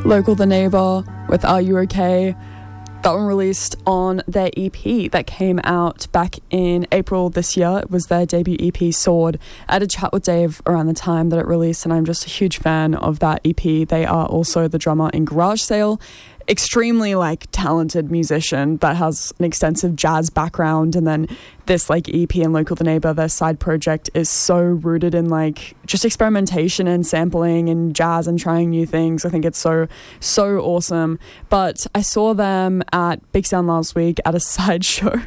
Local The Neighbour with Are You Okay? That one released on their EP that came out back in April this year. It was their debut EP, Sword. I had a chat with Dave around the time that it released, and I'm just a huge fan of that EP. They are also the drummer in Garage Sale. Extremely talented musician that has an extensive jazz background, and then this EP and Local The Neighbour, their side project, is so rooted in just experimentation and sampling and jazz and trying new things. I think it's so awesome. But I saw them at Big Sound last week at a side show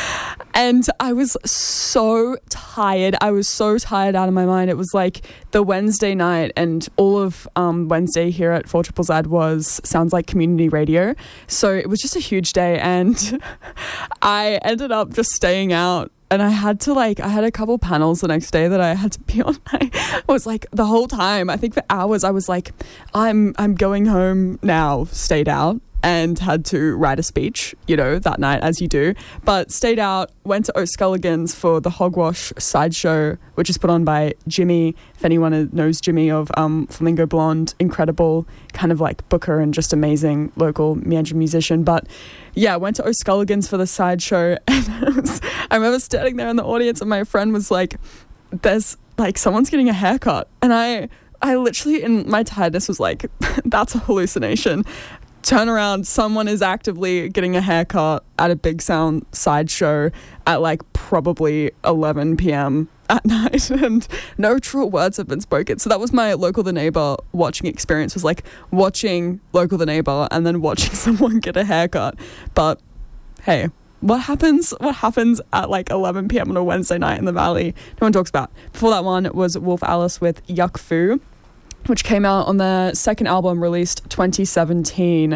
and I was so tired. I was so tired out of my mind. It was the Wednesday night, and all of Wednesday here at 4ZZZ sounds like community radio. So it was just a huge day, and I ended up just staying out. And I had I had a couple panels the next day that I had to be on. I was the whole time, I think for hours, I was I'm going home now, stayed out, and had to write a speech, that night, as you do. But stayed out, went to O'Sculligan's for the Hogwash sideshow, which is put on by Jimmy. If anyone knows Jimmy of Flamingo Blonde, incredible kind of booker and just amazing local Meandering musician. But yeah, went to O'Sculligan's for the sideshow, and I remember standing there in the audience, and my friend was there's someone's getting a haircut. And I literally, in my tiredness, was that's a hallucination. Turn around, someone is actively getting a haircut at a Big Sound sideshow at probably 11 p.m. at night, and no true words have been spoken. So that was my Local The Neighbour watching experience, was watching Local The Neighbour and then watching someone get a haircut. But hey, what happens at 11 p.m. on a Wednesday night in the Valley? No one talks about. Before that one was Wolf Alice with Yuck Fu, which came out on their second album, released 2017.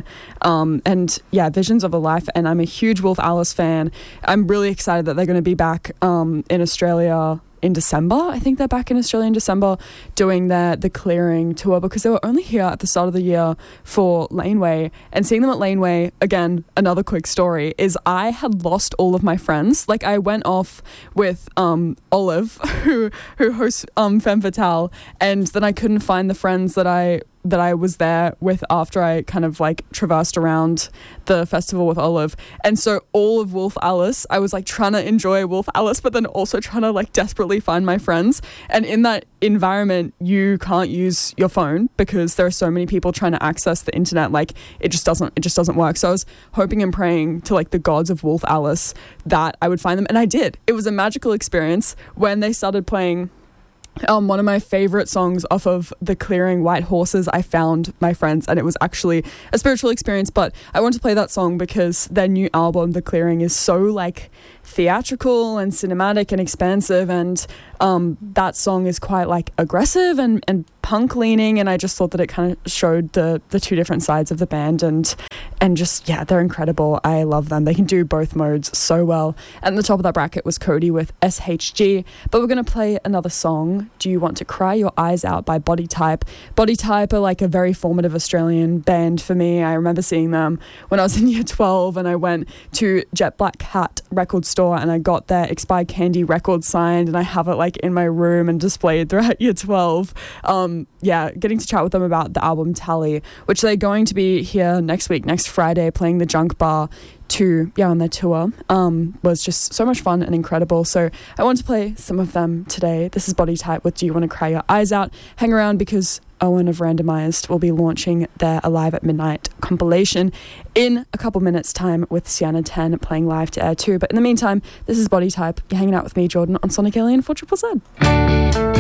And yeah, Visions of a Life. And I'm a huge Wolf Alice fan. I'm really excited that they're going to be back in Australia in December. I think they're back in Australia in December doing the Clearing tour, because they were only here at the start of the year for Laneway. And seeing them at Laneway, again, another quick story, is I had lost all of my friends. I went off with Olive, who hosts Femme Fatale, and then I couldn't find the friends that I was there with after I kind of traversed around the festival with Olive. And so all of Wolf Alice, I was trying to enjoy Wolf Alice, but then also trying to desperately find my friends. And in that environment, you can't use your phone because there are so many people trying to access the internet. It just doesn't work. So I was hoping and praying to the gods of Wolf Alice that I would find them. And I did. It was a magical experience when they started playing one of my favorite songs off of The Clearing, White Horses. I found my friends, and it was actually a spiritual experience. But I want to play that song because their new album, The Clearing, is so theatrical and cinematic and expansive, and that song is quite aggressive and punk leaning, and I just thought that it kind of showed the two different sides of the band, and just, yeah, they're incredible. I love them. They can do both modes so well. And the top of that bracket was Cody with SHG, but we're going to play another song, Do You Want to Cry Your Eyes Out by Body Type. Body Type are a very formative Australian band for me. I remember seeing them when I was in year 12, and I went to Jet Black Cat record store and I got their Expired Candy record signed, and I have it in my room and displayed throughout year 12. Getting to chat with them about the album Tally, which they're going to be here next Friday, playing the Junk Bar on their tour, was just so much fun and incredible. So I want to play some of them today. This is Body Type with Do You Want to Cry Your Eyes Out. Hang around, because Owen of Randomized will be launching their Alive at Midnight compilation in a couple minutes time, with Sienna 10 playing live to air too. But in the meantime, this is Body Type. You're hanging out with me, Jordan, on Sonic Alien 4ZZZ.